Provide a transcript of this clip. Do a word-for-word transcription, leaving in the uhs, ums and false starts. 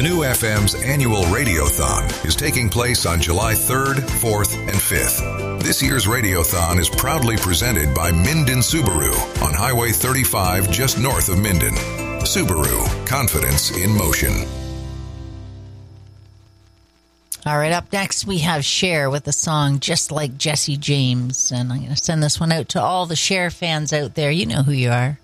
Canoe F M's annual Radiothon is taking place on July third, fourth, and fifth. This year's Radiothon is proudly presented by Minden Subaru on Highway thirty-five just north of Minden. Subaru, confidence in motion. All right, up next we have Cher with the song Just Like Jesse James. And I'm going to send this one out to all the Cher fans out there. You know who you are.